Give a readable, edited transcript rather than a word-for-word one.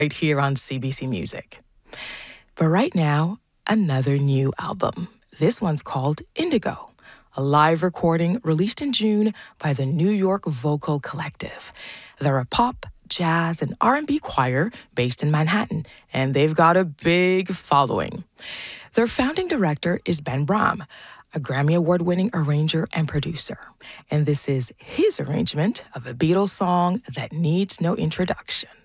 right here on CBC Music. But right now, another new album. This one's called Indigo, a live recording released in June by the New York Vocal Collective. They're a pop, jazz, and R&B choir based in Manhattan, and they've got a big following. Their founding director is Ben Bram, a Grammy Award-winning arranger and producer. And this is his arrangement of a Beatles song that needs no introduction.